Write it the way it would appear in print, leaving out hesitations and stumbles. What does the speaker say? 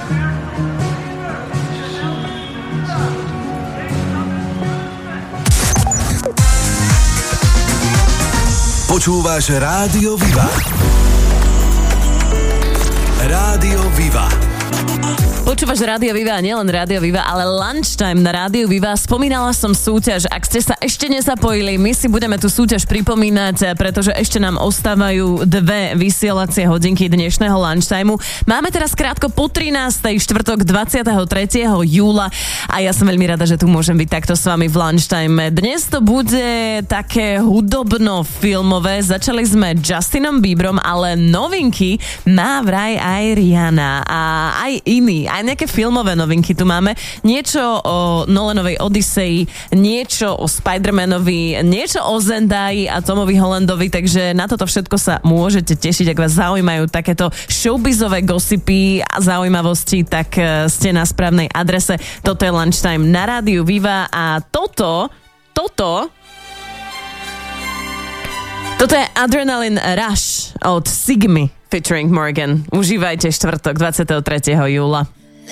Počúvaš Rádio Viva. Rádio Viva. Počúvaš Rádio Viva, nielen Rádio Viva, ale Lunchtime na Rádiu Viva. Spomínala som súťaž, ak ste sa ešte nezapojili, my si budeme tú súťaž pripomínať, pretože ešte nám ostávajú 2 vysielacie hodinky dnešného Lunchtimeu. Máme teraz krátko po 13. štvrtok 23. júla a ja som veľmi rada, že tu môžem byť takto s vami v Lunchtime. Dnes to bude také hudobno-filmové. Začali sme Justinom Bieberom, ale novinky má vraj aj Rihanna a aj iní. Aj nejaké filmové novinky tu máme. Niečo o Nolanovej Odysseji, niečo o Spider-Manovi, niečo o Zendai a Tomovi Hollandovi, takže na toto všetko sa môžete tešiť. Ak vás zaujímajú takéto showbizové gossipy a zaujímavosti, tak ste na správnej adrese. Toto je Lunchtime na Rádiu Viva a toto je Adrenaline Rush od Sigmy featuring Morgan. Užívajte štvrtok 23. júla.